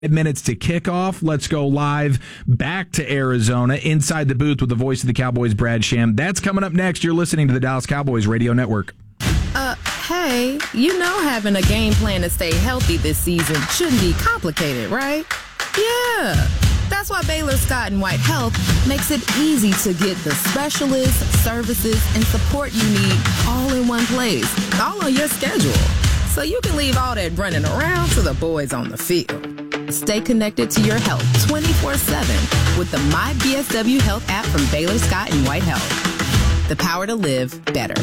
Minutes to kickoff. Let's go live back to Arizona, inside the booth with the voice of the Cowboys, Brad Sham. That's coming up next. You're listening to the Dallas Cowboys Radio Network. Hey, you know having a game plan to stay healthy this season shouldn't be complicated, right? Yeah. That's why Baylor Scott & White Health makes it easy to get the specialists, services, and support you need all in one place, all on your schedule. So you can leave all that running around to the boys on the field. Stay connected to your health 24/7 with the MyBSW Health app from Baylor Scott & White Health. The power to live better.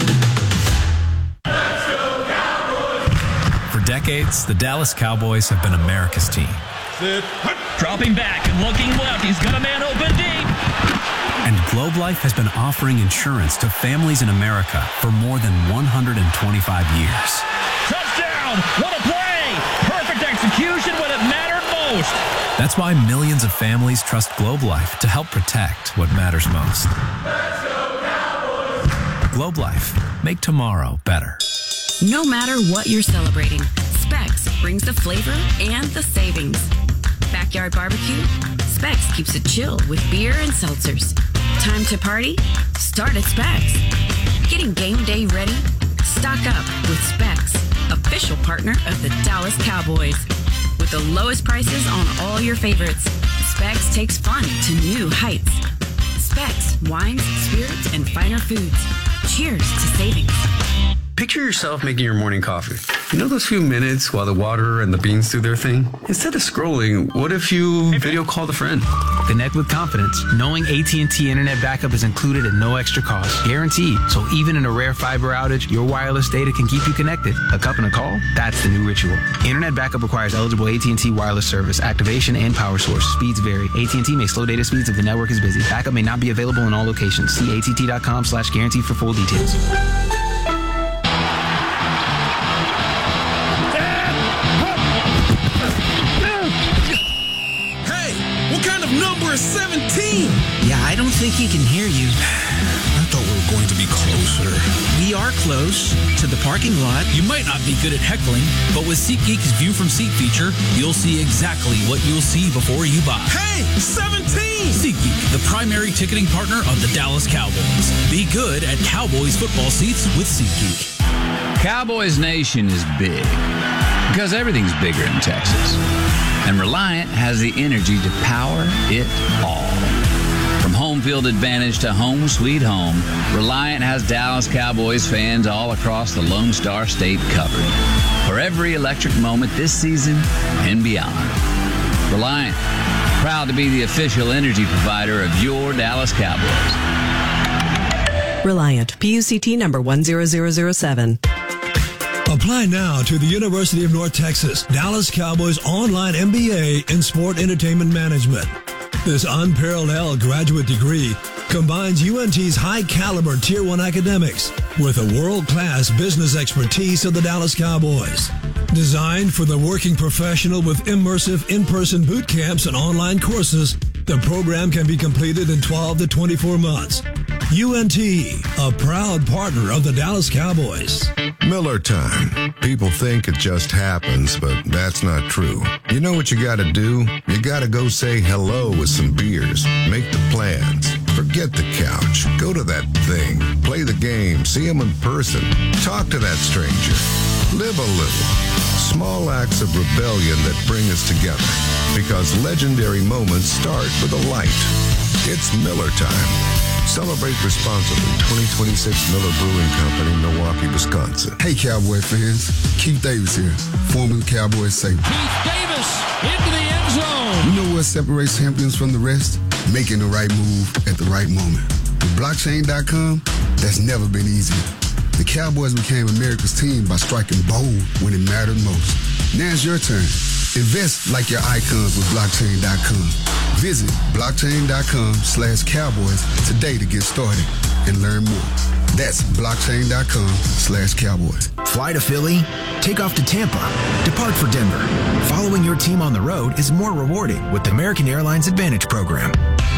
For decades, the Dallas Cowboys have been America's team. Dropping back and looking left. He's got a man open deep. And Globe Life has been offering insurance to families in America for more than 125 years. Touchdown! What a play! Perfect execution when it mattered most. That's why millions of families trust Globe Life to help protect what matters most. Let's go Cowboys! Globe Life. Make tomorrow better. No matter what you're celebrating, Specs brings the flavor and the savings. Backyard barbecue? Specs keeps it chill with beer and seltzers. Time to party? Start at Specs. Getting game day ready? Stock up with Specs, official partner of the Dallas Cowboys. With the lowest prices on all your favorites, Specs takes fun to new heights. Specs, wines, spirits, and finer foods. Cheers to savings. Picture yourself making your morning coffee. You know those few minutes while the water and the beans do their thing? Instead of scrolling, what if you video called a friend? Connect with confidence, knowing AT&T Internet Backup is included at no extra cost. Guaranteed. So even in a rare fiber outage, your wireless data can keep you connected. A cup and a call? That's the new ritual. Internet Backup requires eligible AT&T wireless service, activation, and power source. Speeds vary. AT&T may slow data speeds if the network is busy. Backup may not be available in all locations. See att.com/guarantee for full details. Number 17. Yeah, I don't think he can hear you. I thought we were going to be closer. We are close to the parking lot. You might not be good at heckling, but with SeatGeek's View from Seat feature, you'll see exactly what you'll see before you buy. Hey, 17! SeatGeek, the primary ticketing partner of the Dallas Cowboys. Be good at Cowboys football seats with SeatGeek. Cowboys Nation is big because everything's bigger in Texas. And Reliant has the energy to power it all. From home field advantage to home sweet home, Reliant has Dallas Cowboys fans all across the Lone Star State covered for every electric moment this season and beyond. Reliant, proud to be the official energy provider of your Dallas Cowboys. Reliant, PUCT number 10007. Apply now to the University of North Texas Dallas Cowboys online MBA in Sport Entertainment Management. This unparalleled graduate degree combines UNT's high-caliber Tier 1 academics with a world-class business expertise of the Dallas Cowboys. Designed for the working professional with immersive in-person boot camps and online courses, the program can be completed in 12 to 24 months. UNT, a proud partner of the Dallas Cowboys. Miller time. People think it just happens, but that's not true. You know what you gotta do? You gotta go say hello with some beers. Make the plans. Forget the couch. Go to that thing. Play the game. See them in person. Talk to that stranger. Live a little. Small acts of rebellion that bring us together. Because legendary moments start with a light. It's Miller time. Celebrate responsibly. 2026 Miller Brewing Company, Milwaukee, Wisconsin. Hey, Cowboy fans. Keith Davis here, formerly Cowboy safety. Keith Davis into the end zone. You know what separates champions from the rest? Making the right move at the right moment. With blockchain.com, that's never been easier. The Cowboys became America's team by striking bold when it mattered most. Now it's your turn. Invest like your icons with blockchain.com. Visit blockchain.com/cowboys today to get started and learn more. That's blockchain.com/cowboys. Fly to Philly, take off to Tampa, depart for Denver. Following your team on the road is more rewarding with the American Airlines Advantage program.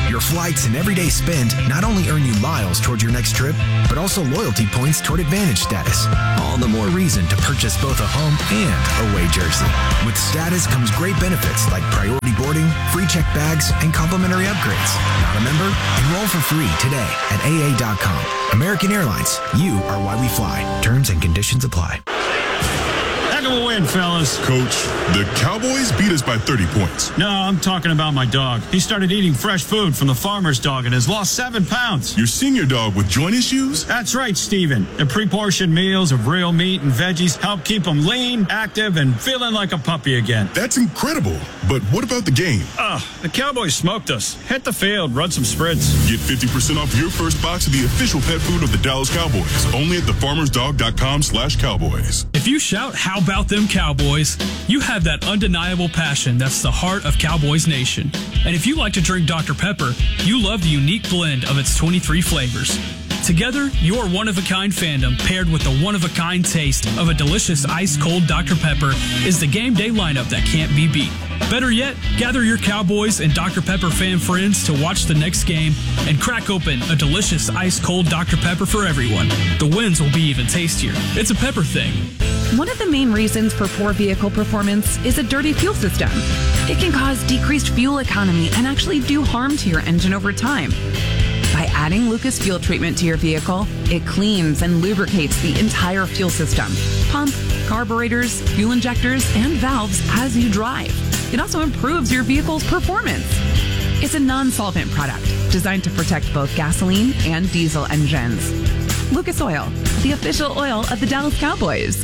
Your flights and everyday spend not only earn you miles toward your next trip, but also loyalty points toward Advantage status. All the more reason to purchase both a home and away jersey. With status comes great benefits like priority boarding, free check bags, and complimentary upgrades. Not a member? Enroll for free today at AA.com. American Airlines, you are why we fly. Terms and conditions apply. Heck of a win, fellas. Coach, the Cowboys beat us by 30 points. No, I'm talking about my dog. He started eating fresh food from the farmer's dog and has lost 7 pounds. Your senior dog with joint issues? That's right, Steven. The pre-portioned meals of real meat and veggies help keep him lean, active, and feeling like a puppy again. That's incredible. But what about the game? The Cowboys smoked us. Hit the field, run some sprints. Get 50% off your first box of the official pet food of the Dallas Cowboys. Only at thefarmersdog.com/Cowboys. If you shout, "How about them Cowboys?" you have that undeniable passion that's the heart of Cowboys Nation. And if you like to drink Dr. Pepper, you love the unique blend of its 23 flavors. Together, your one-of-a-kind fandom paired with the one-of-a-kind taste of a delicious ice-cold Dr. Pepper is the game day lineup that can't be beat. Better yet, gather your Cowboys and Dr. Pepper fan friends to watch the next game and crack open a delicious ice-cold Dr. Pepper for everyone. The wins will be even tastier. It's a pepper thing. One of the main reasons for poor vehicle performance is a dirty fuel system. It can cause decreased fuel economy and actually do harm to your engine over time. By adding Lucas Fuel Treatment to your vehicle, it cleans and lubricates the entire fuel system, pump, carburetors, fuel injectors, and valves as you drive. It also improves your vehicle's performance. It's a non-solvent product designed to protect both gasoline and diesel engines. Lucas Oil, the official oil of the Dallas Cowboys.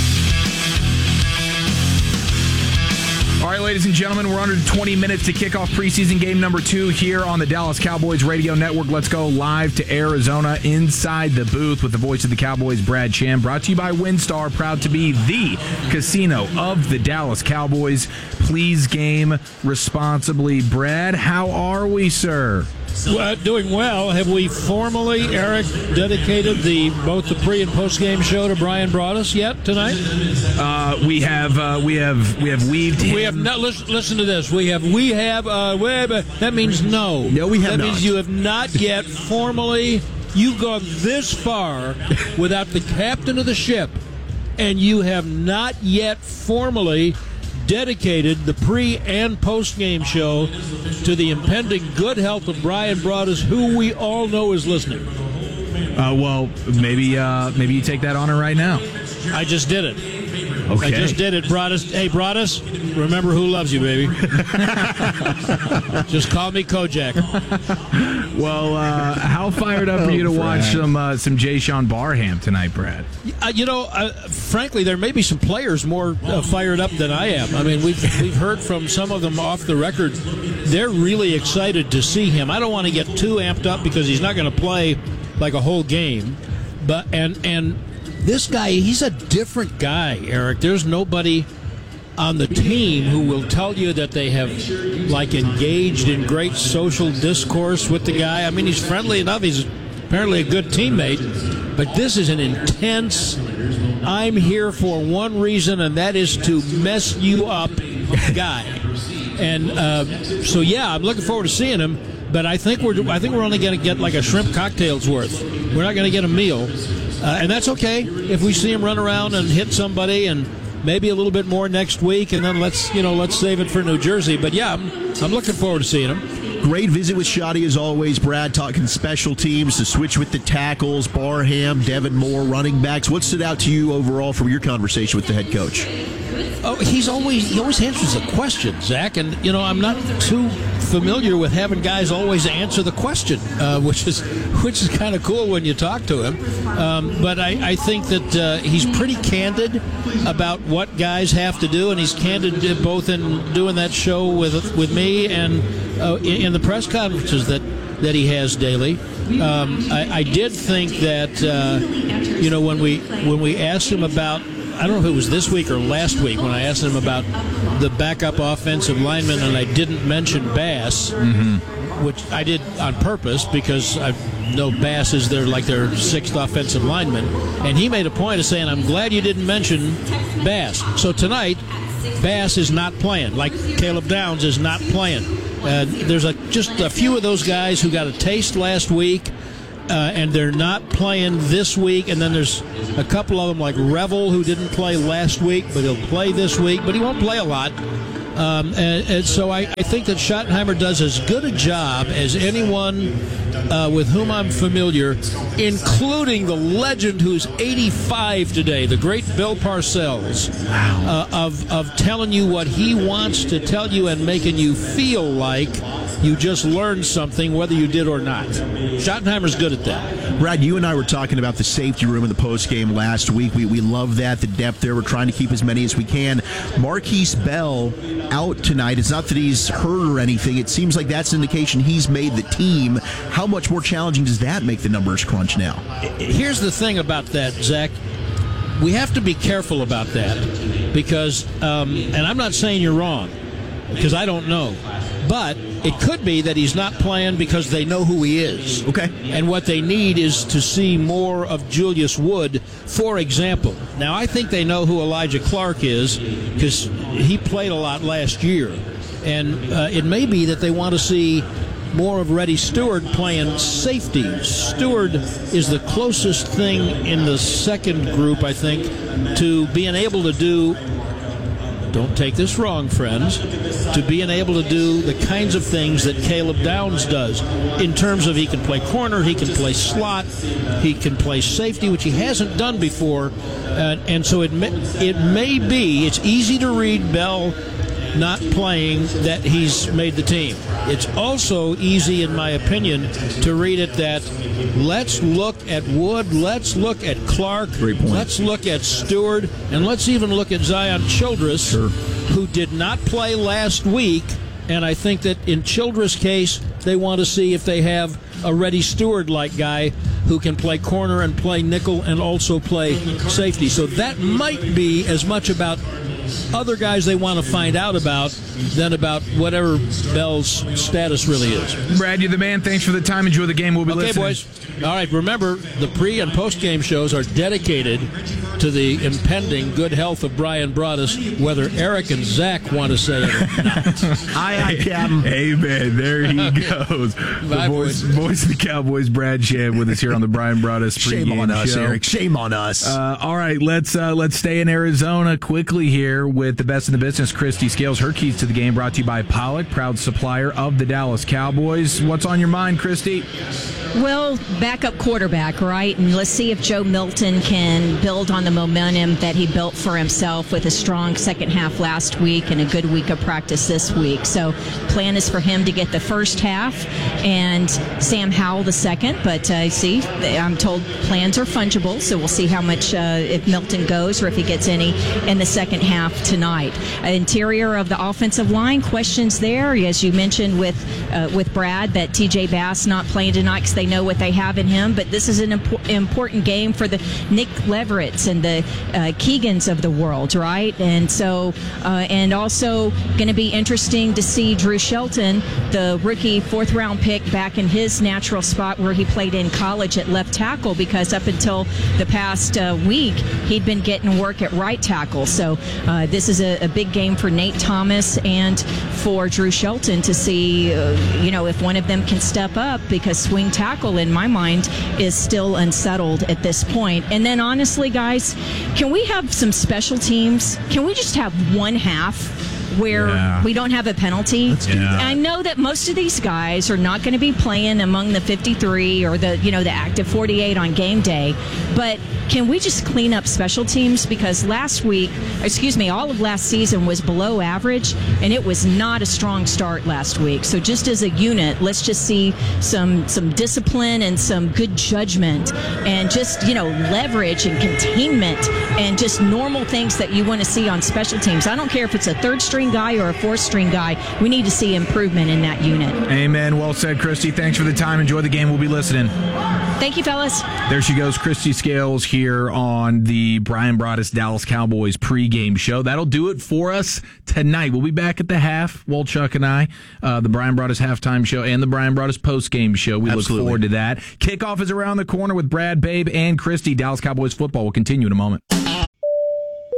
All right, ladies and gentlemen, we're under 20 minutes to kick off preseason game number 2 here on the Dallas Cowboys Radio Network. Let's go live to Arizona inside the booth with the voice of the Cowboys, Brad Sham. Brought to you by WinStar, proud to be the casino of the Dallas Cowboys. Please game responsibly. Brad, how are we, sir? Doing well. Have we formally, Eric, dedicated both the pre and post game show to Brian Broaddus yet tonight? We have weaved him. We have not. Listen to this. That means no. No, we have that not. That means you have not yet formally. You've gone this far without the captain of the ship, and you have not yet formally dedicated the pre- and post-game show to the impending good health of Brian Broaddus, who we all know is listening. Well, maybe you take that honor right now. I just did it. Okay. I just did it, Broaddus. Hey, Broaddus, remember who loves you, baby. Just call me Kojak. Well, how fired up are you to watch some Jay-Sean Barham tonight, Brad? Frankly, there may be some players more fired up than I am. I mean, we've heard from some of them off the record. They're really excited to see him. I don't want to get too amped up because he's not going to play like a whole game, but and this guy, he's a different guy, Eric. There's nobody on the team who will tell you that they have engaged in great social discourse with the guy. I mean, he's friendly enough. He's apparently a good teammate, but this is an intense, I'm here for one reason, and that is to mess you up guy. And so I'm looking forward to seeing him. But I think we're only going to get like a shrimp cocktail's worth. We're not going to get a meal, and that's okay if we see him run around and hit somebody, and maybe a little bit more next week, and then let's save it for New Jersey. But I'm looking forward to seeing him. Great visit with Shoddy as always, Brad, talking special teams, the switch with the tackles, Barham, Devin Moore, running backs. What stood out to you overall from your conversation with the head coach? Oh, he always answers the question, Zach, and I'm not too familiar with having guys always answer the question, which is kind of cool when you talk to him. But I think that he's pretty candid about what guys have to do, and he's candid both in doing that show with me and in the press conferences that he has daily. I did think that when we asked him about, I don't know if it was this week or last week, when I asked him about the backup offensive lineman, and I didn't mention Bass, which I did on purpose because I know Bass is their sixth offensive lineman, and he made a point of saying, "I'm glad you didn't mention Bass." So tonight, Bass is not playing, like Caleb Downs is not playing. There's just a few of those guys who got a taste last week, and they're not playing this week. And then there's a couple of them like Revel, who didn't play last week, but he'll play this week, but he won't play a lot. And so I think that Schottenheimer does as good a job as anyone with whom I'm familiar, including the legend who's 85 today, the great Bill Parcells, of telling you what he wants to tell you and making you feel like you just learned something, whether you did or not. Schottenheimer's good at that. Brad, you and I were talking about the safety room in the postgame last week. We love that, the depth there. We're trying to keep as many as we can. Marquise Bell out tonight. It's not that he's hurt or anything. It seems like that's an indication he's made the team. How much more challenging does that make the numbers crunch now? Here's the thing about that, Zach. We have to be careful about that because, and I'm not saying you're wrong, because I don't know. But it could be that he's not playing because they know who he is. Okay. And what they need is to see more of Julius Wood, for example. Now, I think they know who Elijah Clark is because he played a lot last year. And it may be that they want to see more of Reddy Stewart playing safety. Stewart is the closest thing in the second group, I think, to being able to do, don't take this wrong, friends, to being able to do the kinds of things that Caleb Downs does in terms of he can play corner, he can play slot, he can play safety, which he hasn't done before. And so it may be, it's easy to read Bell not playing that he's made the team. It's also easy, in my opinion, to read it that let's look at Wood, let's look at Clark, let's look at Stewart, and let's even look at Zion Childress, who did not play last week. And I think that in Childress' case, they want to see if they have a Reddy Stewart-like guy who can play corner and play nickel and also play safety. So that might be as much about other guys they want to find out about than about whatever Bell's status really is. Brad, you're the man. Thanks for the time. Enjoy the game. We'll be listening. Okay, boys. All right, remember, the pre- and post-game shows are dedicated to the impending good health of Brian Broaddus, whether Eric and Zach want to say it or not. Aye, Captain. Amen. There he goes. Bye, voice of the Cowboys, Brad Shedd, with us here on the Brian Broaddus pregame Shame on us, show. Eric. Shame on us. All right, let's stay in Arizona quickly here with the best in the business, Christy Scales. Her keys to the game brought to you by Pollock, proud supplier of the Dallas Cowboys. What's on your mind, Christy? Well, backup quarterback, right? And let's see if Joe Milton can build on the momentum that he built for himself with a strong second half last week and a good week of practice this week. So plan is for him to get the first half and Sam Howell the second. But I'm told plans are fungible, so we'll see how much if Milton goes or if he gets any in the second half tonight. Interior of the offensive line, questions there, as you mentioned with Brad, that TJ Bass not playing tonight because they know what they have in him. But this is an important game for the Nick Leveretts and the Keegans of the world, right? And so, and also going to be interesting to see Drew Shelton, the rookie fourth-round pick, back in his natural spot where he played in college at left tackle, because up until the past week, he'd been getting work at right tackle. So this is a big game for Nate Thomas and for Drew Shelton to see, if one of them can step up, because swing tackle, in my mind, is still unsettled at this point. And then, honestly, guys, can we have some special teams? Can we just have one half where we don't have a penalty? I know that most of these guys are not going to be playing among the 53 or the active 48 on game day, but can we just clean up special teams? Because all of last season was below average, and it was not a strong start last week. So just as a unit, let's just see some discipline and some good judgment and just, leverage and containment and just normal things that you want to see on special teams. I don't care if it's a third-string guy or a fourth-string guy. We need to see improvement in that unit. Amen. Well said, Christy. Thanks for the time. Enjoy the game. We'll be listening. Thank you, fellas. There she goes, Christy Scales, here on the Brian Broaddus Dallas Cowboys pregame show. That'll do it for us tonight. We'll be back at the half, Wolchuk and I, the Brian Broaddus halftime show and the Brian Broaddus postgame show. We look forward to that. Kickoff is around the corner with Brad, Babe, and Christy. Dallas Cowboys football will continue in a moment.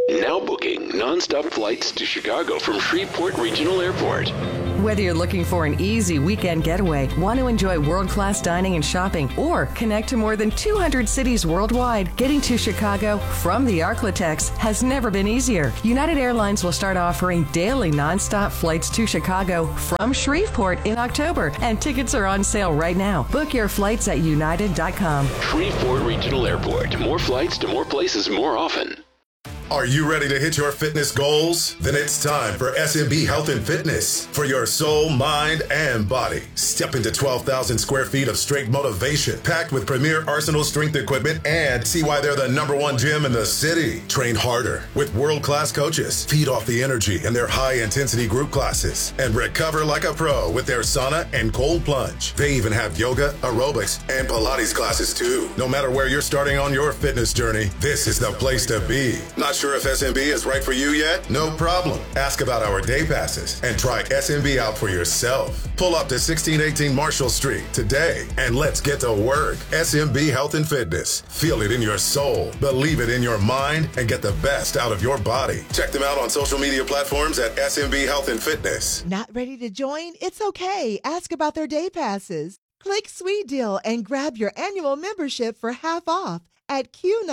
Now booking nonstop flights to Chicago from Shreveport Regional Airport. Whether you're looking for an easy weekend getaway, want to enjoy world-class dining and shopping, or connect to more than 200 cities worldwide, getting to Chicago from the Arklatex has never been easier. United Airlines will start offering daily nonstop flights to Chicago from Shreveport in October, and tickets are on sale right now. Book your flights at united.com. Shreveport Regional Airport. More flights to more places more often. Are you ready to hit your fitness goals? Then it's time for SMB Health and Fitness for your soul, mind, and body. Step into 12,000 square feet of straight motivation, packed with premier Arsenal strength equipment, and see why they're the #1 gym in the city. Train harder with world-class coaches. Feed off the energy in their high-intensity group classes, and recover like a pro with their sauna and cold plunge. They even have yoga, aerobics, and Pilates classes too. No matter where you're starting on your fitness journey, this is the place to be. Not sure if SMB is right for you yet? No problem. Ask about our day passes and try SMB out for yourself. Pull up to 1618 Marshall Street today and let's get to work. SMB Health and Fitness. Feel it in your soul, believe it in your mind, and get the best out of your body. Check them out on social media platforms at SMB Health and Fitness. Not ready to join? It's okay. Ask about their day passes. Click Sweet Deal and grab your annual membership for half off at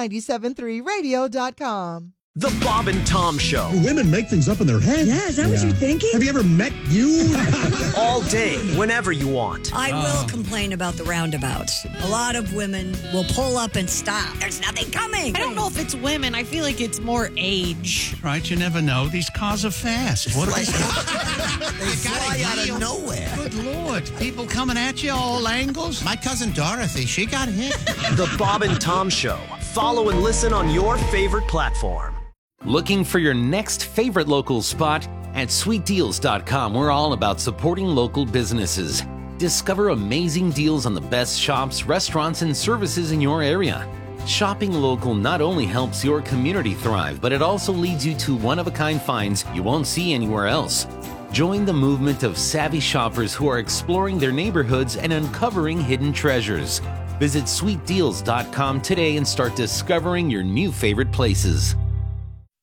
Q973radio.com. The Bob and Tom Show. Women make things up in their head. Yeah, is that what you're thinking? Have you ever met you? All day, whenever you want. I will complain about the roundabouts. A lot of women will pull up and stop. There's nothing coming. I don't know if it's women. I feel like it's more age. Right, you never know. These cars are fast. What they fly out of nowhere. Good Lord. People coming at you all angles. My cousin Dorothy, she got hit. The Bob and Tom Show. Follow and listen on your favorite platform. Looking for your next favorite local spot? At sweetdeals.com, we're all about supporting local businesses. Discover amazing deals on the best shops, restaurants, and services in your area. Shopping local not only helps your community thrive, but it also leads you to one-of-a-kind finds you won't see anywhere else. Join the movement of savvy shoppers who are exploring their neighborhoods and uncovering hidden treasures. Visit sweetdeals.com today and start discovering your new favorite places.